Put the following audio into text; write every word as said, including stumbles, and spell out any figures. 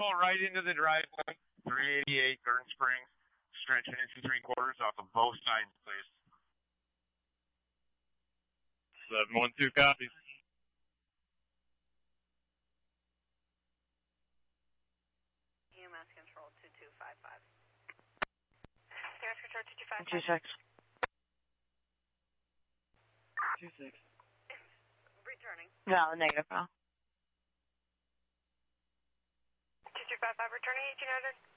pull right into the driveway, three eighty-eight Garden Springs, stretch an inch and three quarters off of both sides, please. seven one two copies. U M S Control two two five five. U M S Control two two five five. two six. two six. Returning. No, negative, pal. two two five five returning eighteen hundred.